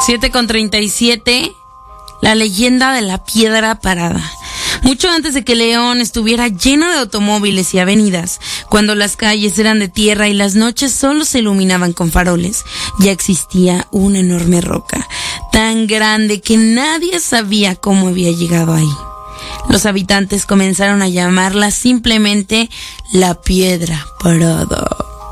7:37, la leyenda de la piedra parada. Mucho antes de que León estuviera lleno de automóviles y avenidas, cuando las calles eran de tierra y las noches solo se iluminaban con faroles, ya existía una enorme roca, tan grande que nadie sabía cómo había llegado ahí. Los habitantes comenzaron a llamarla simplemente la piedra parada.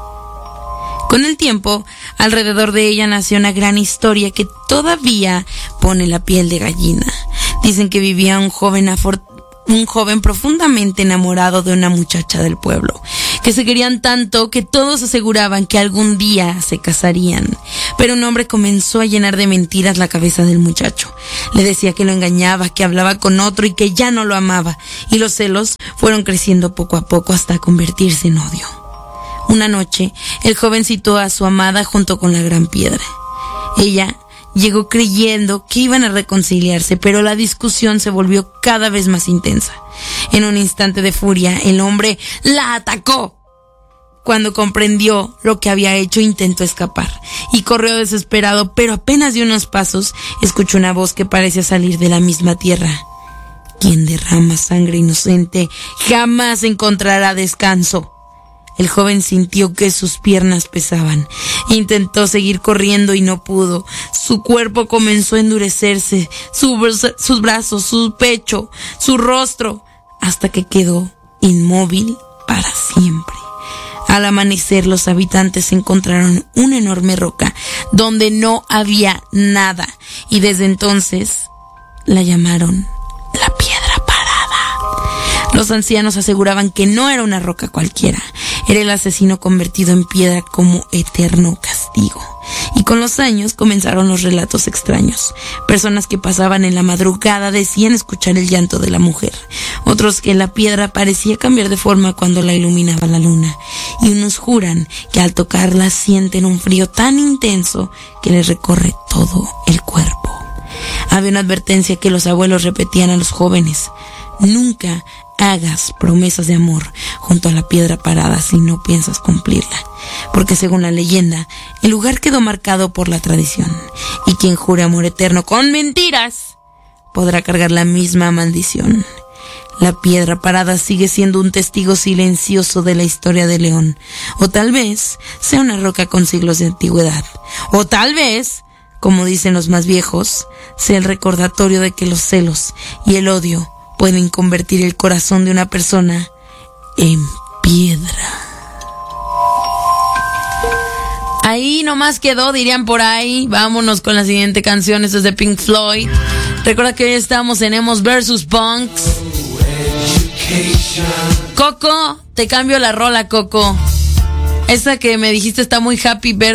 Con el tiempo, alrededor de ella nació una gran historia que todavía pone la piel de gallina. Dicen que vivía un joven profundamente enamorado de una muchacha del pueblo, que se querían tanto que todos aseguraban que algún día se casarían. Pero un hombre comenzó a llenar de mentiras la cabeza del muchacho. Le decía que lo engañaba, que hablaba con otro y que ya no lo amaba. Y los celos fueron creciendo poco a poco hasta convertirse en odio. Una noche, el joven citó a su amada junto con la gran piedra. Ella llegó creyendo que iban a reconciliarse, pero la discusión se volvió cada vez más intensa. En un instante de furia, el hombre la atacó. Cuando comprendió lo que había hecho, intentó escapar y corrió desesperado, pero apenas dio unos pasos, escuchó una voz que parecía salir de la misma tierra. Quien derrama sangre inocente jamás encontrará descanso. El joven sintió que sus piernas pesaban. Intentó seguir corriendo y no pudo. Su cuerpo comenzó a endurecerse, sus brazos, su pecho, su rostro, hasta que quedó inmóvil para siempre. Al amanecer, los habitantes encontraron una enorme roca donde no había nada, y desde entonces la llamaron la piedra parada. Los ancianos aseguraban que no era una roca cualquiera. Era el asesino convertido en piedra como eterno castigo. Y con los años comenzaron los relatos extraños. Personas que pasaban en la madrugada decían escuchar el llanto de la mujer. Otros que la piedra parecía cambiar de forma cuando la iluminaba la luna. Y unos juran que al tocarla sienten un frío tan intenso que les recorre todo el cuerpo. Había una advertencia que los abuelos repetían a los jóvenes: nunca hagas promesas de amor junto a la piedra parada si no piensas cumplirla, porque según la leyenda, el lugar quedó marcado por la tradición, y quien jure amor eterno con mentiras podrá cargar la misma maldición. La piedra parada sigue siendo un testigo silencioso de la historia de León, o tal vez sea una roca con siglos de antigüedad, o tal vez, como dicen los más viejos, sea el recordatorio de que los celos y el odio pueden convertir el corazón de una persona en piedra. Ahí nomás quedó, dirían por ahí. Vámonos con la siguiente canción. Esto es de Pink Floyd. Recuerda que hoy estamos en Emos vs. Punks. Coco, te cambio la rola, Coco. Esa que me dijiste está muy happy,